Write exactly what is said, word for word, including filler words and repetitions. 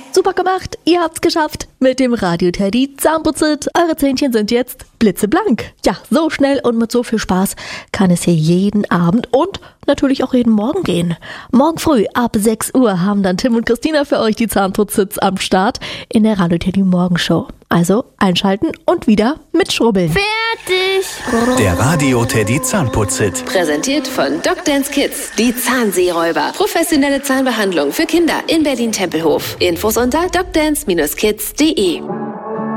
Super gemacht, ihr habt's geschafft. Mit dem Radio Teddy Zahnputzit. Eure Zähnchen sind jetzt blitzeblank. Ja, so schnell und mit so viel Spaß kann es hier jeden Abend und natürlich auch jeden Morgen gehen. Morgen früh ab sechs Uhr haben dann Tim und Christina für euch die Zahnputzits am Start in der Radio Teddy Morgenshow. Also einschalten und wieder mitschrubbeln. Fertig! Der Radio Teddy Zahnputzit. Präsentiert von DocDance Kids, die Zahnseeräuber. Professionelle Zahnbehandlung für Kinder in Berlin-Tempelhof. Infos unter docdance Bindestrich kids punkt de.